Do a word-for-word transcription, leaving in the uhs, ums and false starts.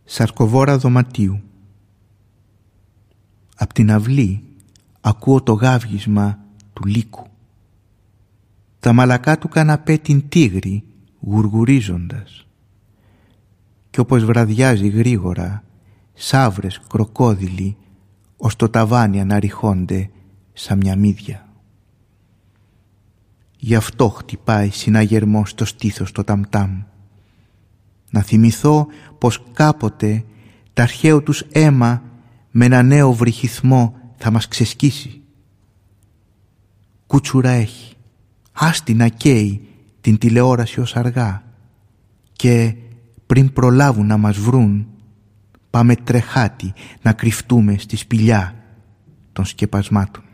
Σαρκοβόρα δωματίου. Απ' την αυλή ακούω το γάβγισμα του λύκου. Τα μαλακά του καναπέ την τίγρη γουργουρίζοντας. Κι όπως βραδιάζει γρήγορα, σαύρες κροκόδιλοι ως το ταβάνι αναρριχώνται σαν μια μύδια. Γι' αυτό χτυπάει συναγερμό στο στήθος το ταμτάμ. Να θυμηθώ πως κάποτε τ' αρχαίο τους αίμα με ένα νέο βρυχυθμό θα μας ξεσκίσει. Κούτσουρα έχει, άστη να καίει την τηλεόραση ως αργά, και πριν προλάβουν να μας βρουν, πάμε τρεχάτι να κρυφτούμε στη σπηλιά των σκεπασμάτων.